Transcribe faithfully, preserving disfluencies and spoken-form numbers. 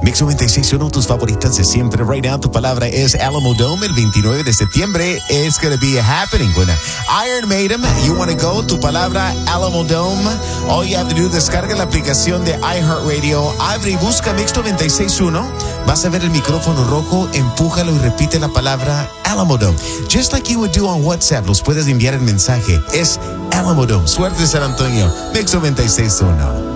Mix noventa y seis punto uno, tus favoritas de siempre. Right now, tu palabra es Alamo Dome. El veintinueve de septiembre it's going to be happening con Iron Maiden. You want to go? Tu palabra Alamo Dome. All you have to do, descarga la aplicación de iHeartRadio. Abre y busca Mix noventa y seis punto uno. Vas a ver el micrófono rojo. Empújalo y repite la palabra Alamo Dome. Just like you would do on WhatsApp. Los puedes enviar el mensaje. Es Alamo Dome. Suerte, San Antonio. Mix noventa y seis punto uno.